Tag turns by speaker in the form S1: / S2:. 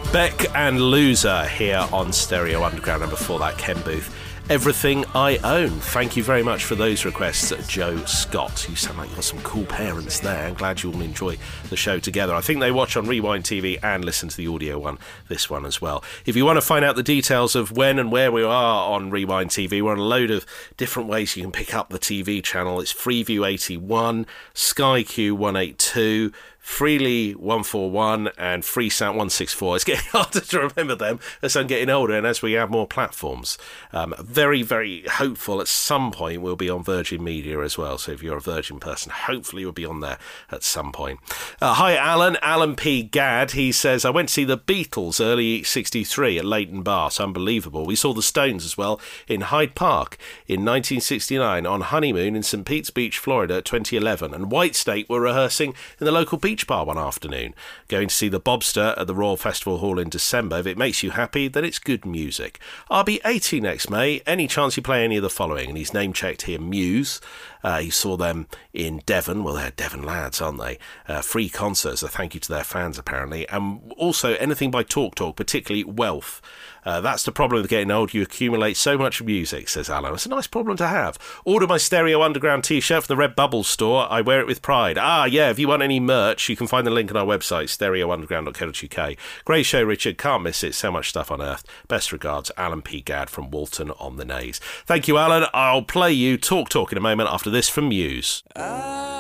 S1: Beck and Loser here on Stereo Underground, and before that, Ken Booth, Everything I Own. Thank you very much for those requests, Joe Scott. You sound like you've got some cool parents there. I'm glad you all enjoy the show together. I think they watch on Rewind TV and listen to the audio one, this one as well. If you want to find out the details of when and where we are on Rewind TV, we're on a load of different ways you can pick up the TV channel. It's Freeview 81, Sky Q 182, Freely 141 and Freesound 164. It's getting harder to remember them as I'm getting older and as we have more platforms. Very, very hopeful at some point we'll be on Virgin Media as well. So if you're a Virgin person, hopefully you'll be on there at some point. Hi, Alan P. Gadd. He says, I went to see the Beatles early 63 at Leighton Bath. Unbelievable. We saw the Stones as well in Hyde Park in 1969, on honeymoon in St. Pete's Beach, Florida, 2011. And Whitesnake were rehearsing in the local beach bar one afternoon. Going to see the Bobster at the Royal Festival Hall in December. If it makes you happy, then it's good music. I'll be 80 next May. Any chance you play any of the following? And he's name-checked here Muse. He saw them in Devon. Well, they're Devon lads, aren't they? Free concerts, a thank you to their fans, apparently. And also anything by Talk Talk, particularly Wealth. That's the problem with getting old. You accumulate so much music, says Alan. It's a nice problem to have. Order my Stereo Underground t-shirt from the Red Bubble store. I wear it with pride. Yeah, if you want any merch, you can find the link on our website, stereounderground.co.uk. Great show, Richard. Can't miss it. So much stuff on earth. Best regards, Alan P. Gadd from Walton on the Naze. Thank you, Alan. I'll play you Talk Talk in a moment after this from Muse.